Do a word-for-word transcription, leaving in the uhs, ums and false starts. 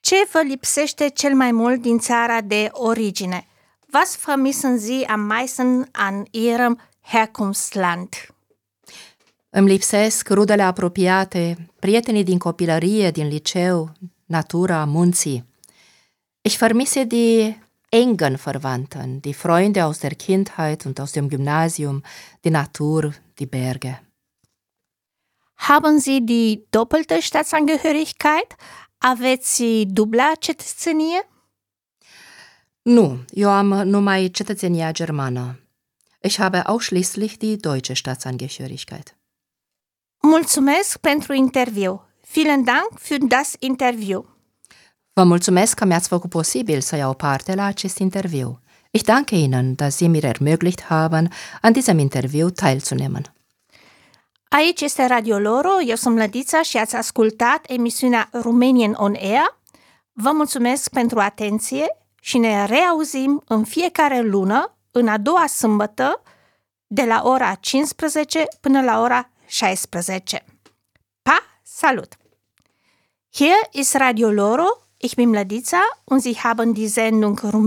Ce vă lipsește cel mai mult din țara de origine? Was vermissen Sie am meisten an Ihrem Herkunftsland? Îmi lipsesc rudele apropiate, prietenii din copilărie, din liceu, natura, munții. Ich vermisse die engen Verwandten, die Freunde aus der Kindheit und aus dem Gymnasium, die Natur, die Berge. Haben Sie die doppelte Staatsangehörigkeit? Aveți dubla cetățenie? Nu, eu am numai cetățenia germană. Ich habe ausschließlich die deutsche Staatsangehörigkeit. Mulțumesc pentru interviu. Vielen Dank für das Interview. Vă mulțumesc că mi-ați făcut posibil să iau parte la acest interviu. Ich danke Ihnen, dass Sie mir ermöglicht haben, an diesem Interview teilzunehmen. Aici este Radio Loro, eu sunt Mlădița și ați ascultat emisiunea Romanian on Air. Vă mulțumesc pentru atenție și ne reauzim în fiecare lună, în a doua sâmbătă, de la ora cincisprezece până la ora șaisprezece. Pa, salut! Hier ist Radio Loro, ich bin Mlădița und Sie haben die Sendung